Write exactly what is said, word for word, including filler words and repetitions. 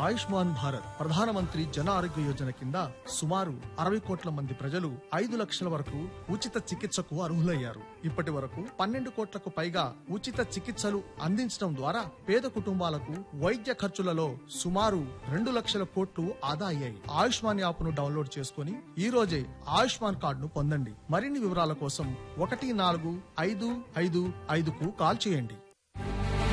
ఆయుష్మాన్ భారత్ ప్రధానమంత్రి జన ఆరోగ్య యోజన కింద సుమారు అరవై కోట్ల మంది ప్రజలు ఐదు లక్షల వరకు ఉచిత చికిత్సకు అర్హులయ్యారు. ఇప్పటి వరకు పన్నెండు కోట్లకు పైగా ఉచిత చికిత్సలు అందించడం ద్వారా పేద కుటుంబాలకు వైద్య ఖర్చులలో సుమారు రెండు లక్షల కోట్లు ఆదా అయ్యాయి. ఆయుష్మాన్ యాప్ ను డౌన్లోడ్ చేసుకుని ఈ రోజే ఆయుష్మాన్ కార్డును పొందండి. మరిన్ని వివరాల కోసం ఒకటి నాలుగు ఐదు ఐదు ఐదుకు కాల్ చేయండి.